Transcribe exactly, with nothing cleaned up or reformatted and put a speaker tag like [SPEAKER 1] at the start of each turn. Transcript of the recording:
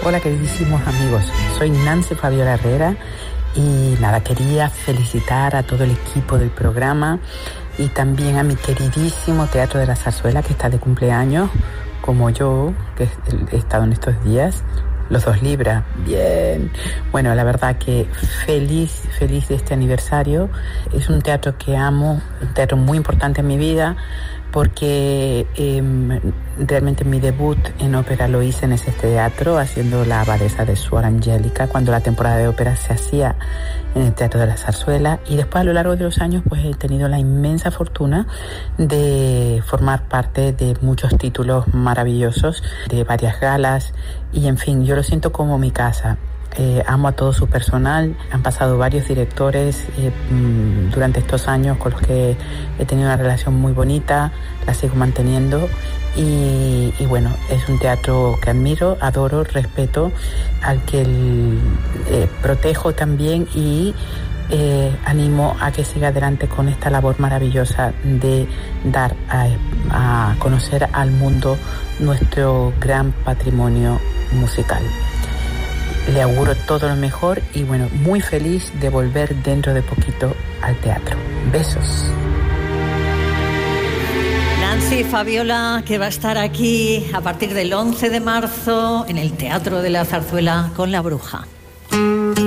[SPEAKER 1] Hola queridísimos amigos, soy Nancy Fabiola Herrera y nada, quería felicitar a todo el equipo del programa y también a mi queridísimo Teatro de la Zarzuela que está de cumpleaños, como yo, que he estado en estos días. Los dos libras, bien. Bueno, la verdad que feliz, feliz de este aniversario. Es un teatro que amo, un teatro muy importante en mi vida, porque eh, realmente mi debut en ópera lo hice en ese teatro, haciendo la abadesa de Suor Angélica, cuando la temporada de ópera se hacía en el Teatro de la Zarzuela. Y después, a lo largo de los años, pues he tenido la inmensa fortuna de formar parte de muchos títulos maravillosos, de varias galas, y en fin, yo lo siento como mi casa. Eh, amo a todo su personal. Han pasado varios directores eh, durante estos años con los que he tenido una relación muy bonita, la sigo manteniendo y, y bueno, es un teatro que admiro, adoro, respeto, al que el, eh, protejo también y eh, animo a que siga adelante con esta labor maravillosa de dar a, a conocer al mundo nuestro gran patrimonio musical. Le auguro todo lo mejor y bueno, muy feliz de volver dentro de poquito al teatro. Besos.
[SPEAKER 2] Nancy Fabiola, que va a estar aquí a partir del once de marzo en el Teatro de la Zarzuela con La Bruja.